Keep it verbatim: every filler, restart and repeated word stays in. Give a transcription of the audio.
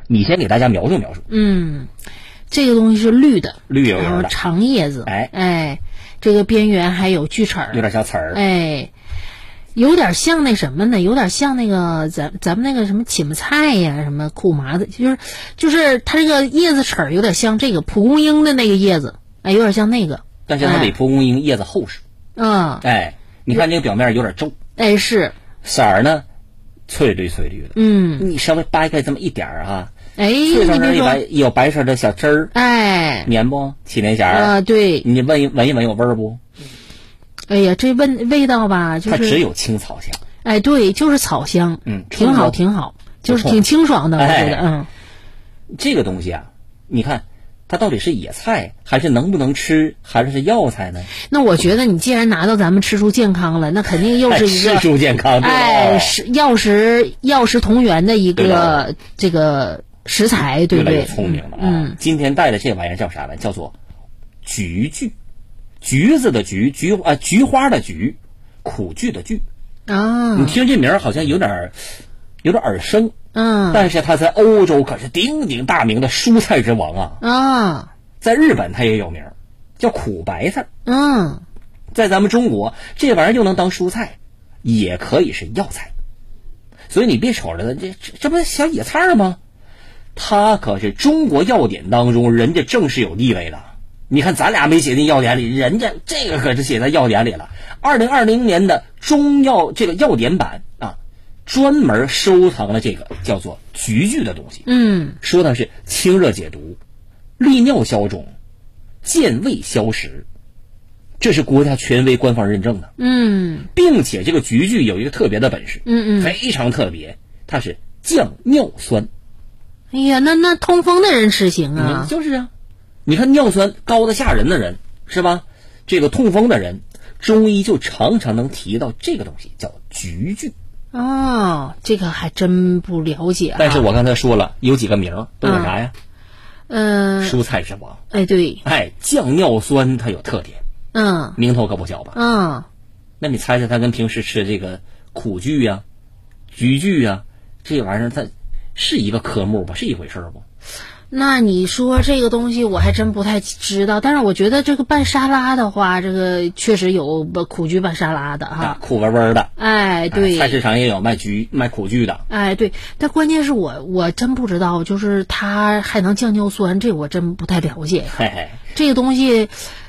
你先给大家描述描述。 嗯，这个东西是绿的， 绿油油的， 然后长叶子， 哎哎，这个边缘还有锯齿儿， 有点像刺儿， 哎，有点像那什么呢？有点像那个咱咱们那个什么芹菜呀，什么苦麻子，就是就是它这个叶子齿儿有点像这个蒲公英的那个叶子，哎，有点像那个， 但是它比蒲公英叶子厚实。 嗯， 哎，你看这个表面有点皱， 哎是， 色儿呢翠绿翠绿的， 嗯， 你稍微掰开这么一点儿啊， 哎， 脆上这一白说有白色的小汁儿， 哎， 黏不？七连弦儿啊，对， 你闻一闻一闻有味儿不？ 哎呀，这味味道吧，就是它只有青草香。 哎，对，就是草香， 嗯， 挺好，挺好，就是挺清爽的，我觉得，嗯。 这个东西啊，你看它到底是野菜，还是能不能吃，还是是药材呢？ 那我觉得你既然拿到咱们吃出健康了，那肯定又是一个吃出健康， 哎，是药食药食同源的一个这个食材，对不对？ 聪明了啊！ 嗯， 今天带的这玩意儿叫啥呢？叫做菊苣，橘子的橘，菊啊菊花的菊，苦苣的苣。 啊， 你听这名儿好像有点有点耳生， 嗯， 但是它在欧洲可是鼎鼎大名的蔬菜之王啊！ 啊， 在日本它也有名，叫苦白菜。 嗯， 在咱们中国，这玩意儿又能当蔬菜，也可以是药材。所以你别瞅着它，这这这不是小野菜吗？它可是中国药典当中人家正是有地位的。你看咱俩没写进药典里，人家这个可是写在药典里了。二零二零年的中药这个药典版啊，专门收藏了这个叫做菊苣的东西。 嗯， 说的是清热解毒、利尿消肿、健胃消食，这是国家权威官方认证的。 嗯， 并且这个菊苣有一个特别的本事， 嗯嗯， 非常特别，它是降尿酸。 哎呀，那那痛风的人吃行啊？ 嗯，就是啊，你看尿酸高的吓人的人是吧？这个痛风的人，中医就常常能提到这个东西，叫菊苣。 哦，这个还真不了解啊。 但是我刚才说了，有几个名儿都有啥呀？ 嗯， 蔬菜之王。 哎，对， 哎，降尿酸它有特点， 嗯， 名头可不小吧？ 嗯， 那你猜猜它跟平时吃这个苦苣呀、菊苣呀这玩意儿，它是一个科目吧？是一回事不？ 那你说这个东西我还真不太知道，但是我觉得这个拌沙拉的话，这个确实有苦苣拌沙拉的哈， 啊、苦味味的。 哎，对， 哎，菜市场也有卖菊卖苦苣的。 哎，对，但关键是我我真不知道，就是它还能降尿酸，这我真不太了解。 嘿嘿， 这个东西，